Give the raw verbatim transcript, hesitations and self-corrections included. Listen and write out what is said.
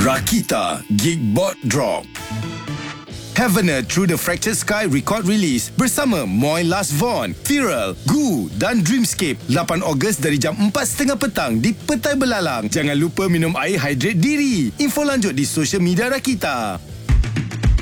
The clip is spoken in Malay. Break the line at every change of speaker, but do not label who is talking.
Rakita Geekbot Drop. Heavener Through the Fractured Sky record release bersama Moy Last Von, Viral, Goo dan Dreamscape lapan Ogos dari jam empat tiga puluh petang di Petai Belalang. Jangan lupa minum air, hydrate diri. Info lanjut di social media Rakita.